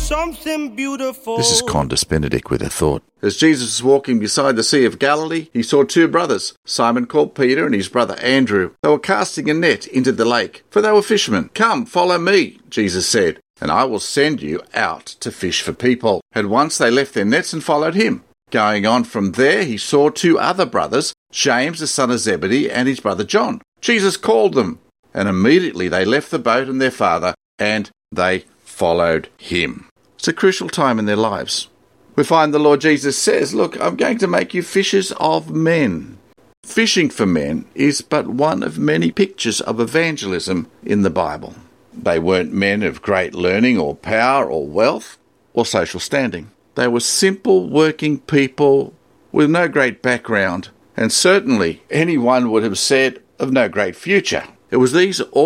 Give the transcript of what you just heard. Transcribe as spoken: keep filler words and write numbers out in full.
something beautiful. This is Condis Benedict with a thought. As Jesus was walking beside the Sea of Galilee, he saw two brothers, Simon called Peter and his brother Andrew. They were casting a net into the lake, for they were fishermen. "Come, follow me," Jesus said, "and I will send you out to fish for people." At once they left their nets and followed him. Going on from there, he saw two other brothers, James the son of Zebedee and his brother John. Jesus called them, and immediately they left the boat and their father, and they followed him. It's a crucial time in their lives. We find the Lord Jesus says, "Look, I'm going to make you fishers of men." Fishing for men is but one of many pictures of evangelism in the Bible. They weren't men of great learning or power or wealth or social standing. They were simple working people with no great background, and certainly anyone would have said of no great future. It was these